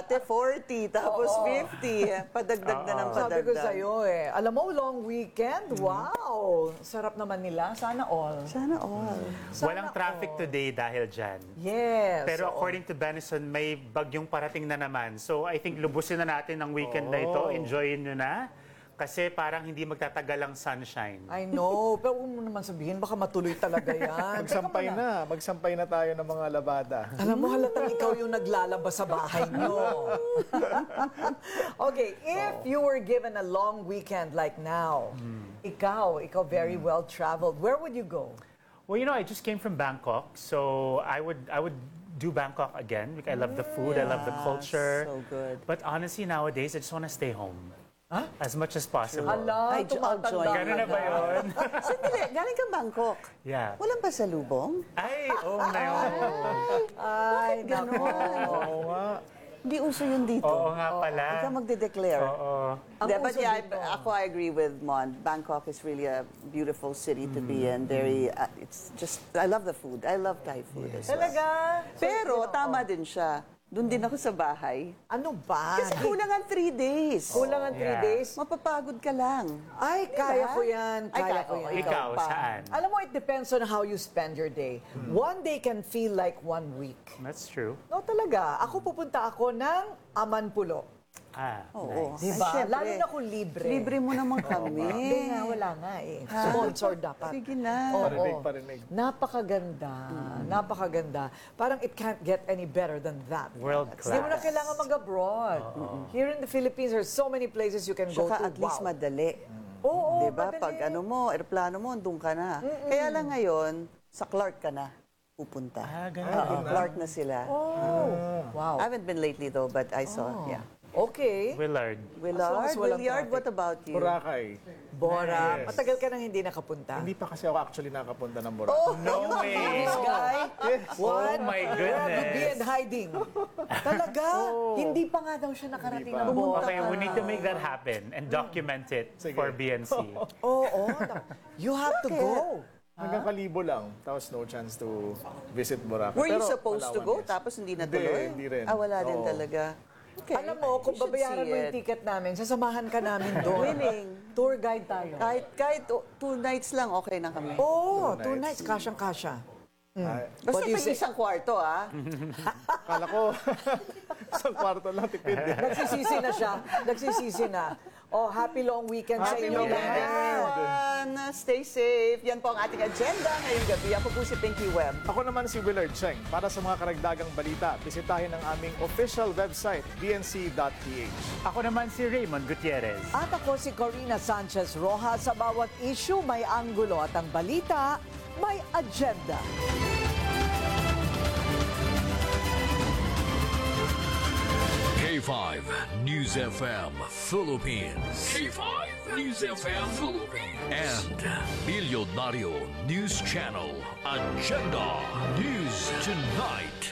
dati 40, tapos 50. Padagdag na ng padagdag. Sabi ko sa'yo alam mo, long weekend, wow! Sarap naman nila, sana all. Sana all. Walang traffic today dahil dyan. Yes. Pero according to Benison, may bagyong parating na naman. So I think lubusin na natin ang weekend na ito. Enjoyin nyo na. Kasi parang hindi magtatagal ang sunshine. I know, pero huwag mo naman sabihin, baka matuloy talaga yan. Magsampay na tayo ng mga labada. Alam mo, halatang ikaw yung naglalaba sa bahay nyo. Okay, if you were given a long weekend like now, ikaw very well-traveled, where would you go? Well, you know, I just came from Bangkok, so I would do Bangkok again because I love the food, I love the culture. So good. But honestly, nowadays, I just want to stay home. Huh? As much as possible. Ala, Ay, tumatanda join. ka Ganun na ba yun? Sandali, galing kang Bangkok. Yeah. Walang pasalubong? Ay, na yun. Ay, Ganon. Oo nga. Hindi uso yun dito. Oo nga pala. Ikaw magde-declare. Oo. Ang But uso yeah, dito. ako I agree with Mon. Bangkok is really a beautiful city to be in. Very, it's just, I love the food. I love Thai food as well. Talaga? Pero tama din siya. Doon din ako sa bahay. Ano ba? Kasi kulang ang 3 days. Kulang ang 3 Yeah. days? Mapapagod ka lang. Ay, kaya ko yan. Ay, Kaya kaya ko ko. yan. Ikaw, pa. saan? Alam mo, it depends on how you spend your day. One day can feel like 1 week. That's true. No, talaga. Ako pupunta ako ng Amanpulo. Oo. Diba? Ay, syempre. Lalo na kung libre. Libre mo naman kami. Hindi nga, wala nga eh. Sponsor dapat. Sige na. Oo. Parinig. Napakaganda. Napakaganda. Parang it can't get any better than that. World Hindi mo na class. kailangan mag-abroad. Here in the Philippines, there's so many places you can go Saka to. at least Wow. madali. Oo, Diba? madali. Pag ano mo, aeroplano mo, andun ka na. Kaya lang ngayon, sa Clark ka na pupunta. Ganun. Oo, Clark na sila. Oh, wow. I haven't been lately though, but I saw, yeah. Okay. Willard. Willard, As long as walang Willard, traffic. what about you? Boracay. Bora. Yes. Matagal ka nang hindi nakapunta. Hindi pa kasi ako actually nakapunta ng Boracay. Oh, No way. this guy. What? Oh my Where have you been goodness. hiding? Talaga? Hindi pa nga daw siya nakarating ng Hindi pa. Bora. Okay, we need to make that happen and document it Sige. for BNC. Oo. You have to go. Hanggang Kalibo lang. Tapos no chance to visit Boracay. Were you Pero supposed to Palawan, go, yes. tapos hindi natuloy? Hindi rin. Wala din Oo. talaga. Okay. Alam mo, kung You should babayaran see mo yung it. ticket namin, sasamahan ka namin doon. Willing. Tour guide tayo. Kahit 2 nights lang, okay na kami. Oo, 2 Two nights. Kasyang-kasya. Ay, Basta What do you pag say? isang kwarto, akala ko, isang kwarto lang tipid. Nagsisisi na siya. Nagsisisi na. Oh, happy long weekend sa Happy inyo. weekend, lahat. everyone. Stay safe. Yan po ang ating agenda ngayong gabi. Ako po si Pinky Webb. Ako naman si Willard Cheng. Para sa mga karagdagang balita, bisitahin ang aming official website, dnc.ph. Ako naman si Raymond Gutierrez. At ako si Corina Sanchez Rojas. Sa bawat issue may anggulo at ang balita may agenda. K5 News FM Philippines. K5 News FM Philippines. And Milyonaryo News Channel. Agenda News Tonight.